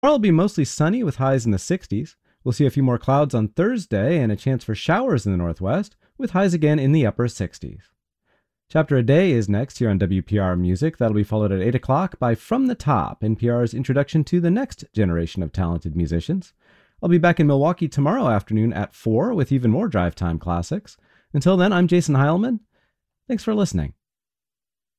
Tomorrow will be mostly sunny with highs in the 60s. We'll see a few more clouds on Thursday and a chance for showers in the northwest, with highs again in the upper 60s. Chapter a Day is next here on WPR Music. That'll be followed at 8 o'clock by From the Top, NPR's introduction to the next generation of talented musicians. I'll be back in Milwaukee tomorrow afternoon at 4 with even more Drive Time classics. Until then, I'm Jason Heilman. Thanks for listening.